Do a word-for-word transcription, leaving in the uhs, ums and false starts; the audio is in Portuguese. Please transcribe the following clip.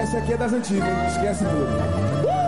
Essa aqui é das antigas, hein? Esquece tudo.